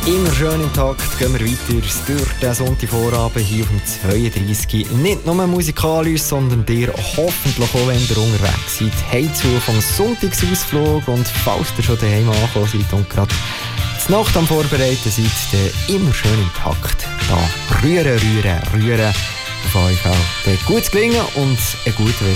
Immer schön im Takt gehen wir weiter durch den Sonntagvorabend hier auf dem 32. Nicht nur musikalisch, sondern dir hoffentlich auch, wenn ihr unterwegs seid, heimzu vom Sonntagsausflug. Und falls ihr schon daheim angekommen seid und gerade die Nacht am Vorbereiten seid, dann immer schön im Takt. Da rühren. Auf jeden Fall gutes Gelingen und ein guter, wenn